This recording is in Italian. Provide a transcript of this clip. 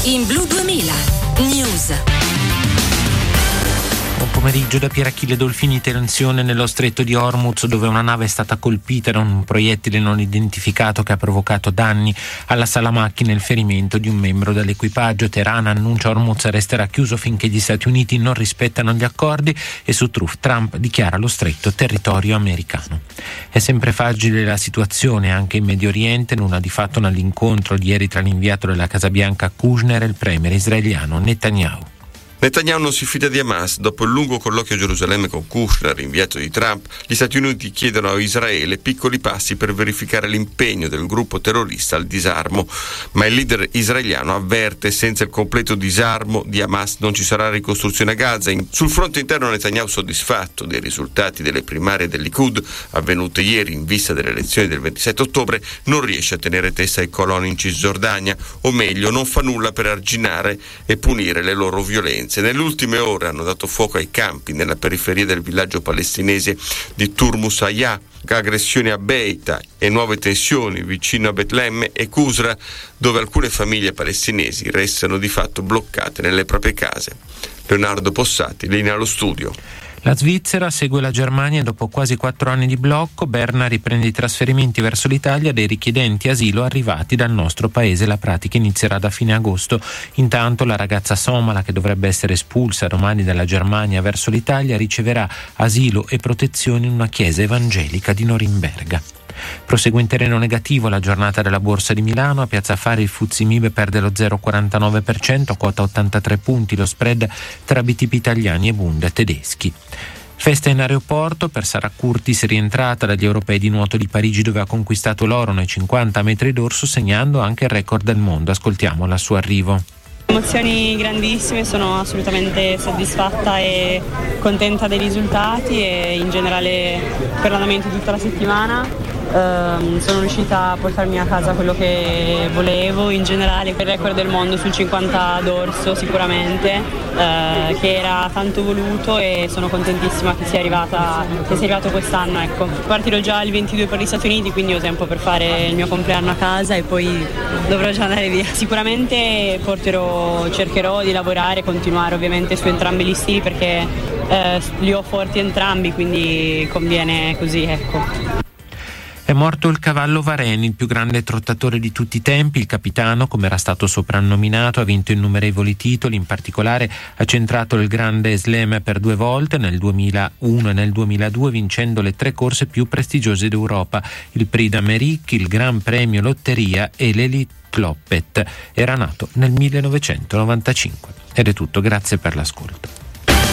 in Blu 2000 News. Buon pomeriggio da Pier Achille Dolfini. Tensione nello stretto di Hormuz, dove una nave è stata colpita da un proiettile non identificato che ha provocato danni alla sala macchine e il ferimento di un membro dell'equipaggio. Teheran annuncia Hormuz resterà chiuso finché gli Stati Uniti non rispettano gli accordi, e su Trump dichiara lo stretto territorio americano. È sempre fragile la situazione anche in Medio Oriente, nulla di fatto nell'incontro di ieri tra l'inviato della Casa Bianca Kushner e il premier israeliano Netanyahu. Netanyahu non si fida di Hamas. Dopo il lungo colloquio a Gerusalemme con Kushner, inviato di Trump, gli Stati Uniti chiedono a Israele piccoli passi per verificare l'impegno del gruppo terrorista al disarmo, ma il leader israeliano avverte: senza il completo disarmo di Hamas non ci sarà ricostruzione a Gaza. Sul fronte interno Netanyahu, soddisfatto dei risultati delle primarie del Likud avvenute ieri in vista delle elezioni del 27 ottobre, non riesce a tenere testa ai coloni in Cisgiordania, o meglio non fa nulla per arginare e punire le loro violenze. Nelle ultime ore hanno dato fuoco ai campi nella periferia del villaggio palestinese di Turmus Hayah, aggressioni a Beita e nuove tensioni vicino a Betlemme e Qusra, dove alcune famiglie palestinesi restano di fatto bloccate nelle proprie case. Leonardo Possati, linea allo studio. La Svizzera segue la Germania e dopo quasi 4 anni di blocco Berna riprende i trasferimenti verso l'Italia dei richiedenti asilo arrivati dal nostro paese. La pratica inizierà da fine agosto. Intanto la ragazza somala, che dovrebbe essere espulsa domani dalla Germania verso l'Italia, riceverà asilo e protezione in una chiesa evangelica di Norimberga. Prosegue in terreno negativo la giornata della Borsa di Milano. A Piazza Affari il FTSE MIB perde lo 0,49%, quota 83 punti lo spread tra BTP italiani e Bund tedeschi. Festa in aeroporto per Sara Curtis, rientrata dagli europei di nuoto di Parigi, dove ha conquistato l'oro nei 50 metri d'orso, segnando anche il record del mondo. Ascoltiamo al suo arrivo. Emozioni grandissime, sono assolutamente soddisfatta e contenta dei risultati e in generale per l'andamento di tutta la settimana. Sono riuscita a portarmi a casa quello che volevo, in generale il record del mondo sul 50 d'orso sicuramente, che era tanto voluto, e sono contentissima che sia arrivato quest'anno. Ecco. Partirò già il 22 per gli Stati Uniti, quindi ho tempo per fare il mio compleanno a casa e poi dovrò già andare via. Sicuramente cercherò di lavorare e continuare ovviamente su entrambi gli stili, perché li ho forti entrambi, quindi conviene così, ecco. È morto il cavallo Vareni, il più grande trottatore di tutti i tempi. Il capitano, come era stato soprannominato, ha vinto innumerevoli titoli, in particolare ha centrato il Grande Slam per 2 volte, nel 2001 e nel 2002, vincendo le 3 corse più prestigiose d'Europa, il Prix d'Amérique, il Gran Premio Lotteria e l'Elite Loppet. Era nato nel 1995. Ed è tutto, grazie per l'ascolto.